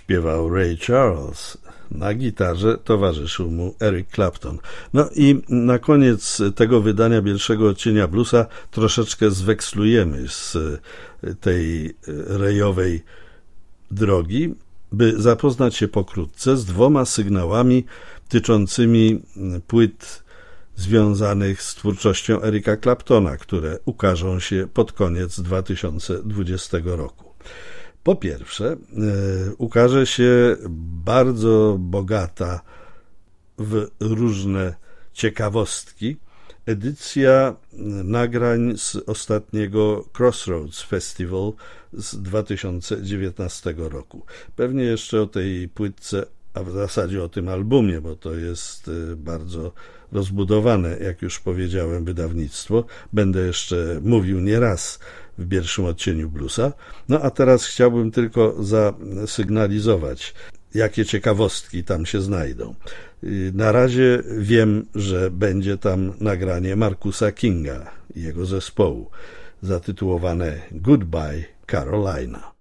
śpiewał Ray Charles. Na gitarze towarzyszył mu Eric Clapton. No i na koniec tego wydania Bielszego Odcienia Bluesa troszeczkę zwekslujemy z tej Rayowej drogi, by zapoznać się pokrótce z 2 sygnałami tyczącymi płyt związanych z twórczością Erica Claptona, które ukażą się pod koniec 2020 roku. Po pierwsze, ukaże się bardzo bogata w różne ciekawostki edycja nagrań z ostatniego Crossroads Festival z 2019 roku. Pewnie jeszcze o tej płytce, a w zasadzie o tym albumie, bo to jest bardzo rozbudowane, jak już powiedziałem, wydawnictwo. Będę jeszcze mówił nieraz w pierwszym odcieniu bluesa. No a teraz chciałbym tylko zasygnalizować, jakie ciekawostki tam się znajdą. Na razie wiem, że będzie tam nagranie Marcusa Kinga i jego zespołu zatytułowane Goodbye Carolina.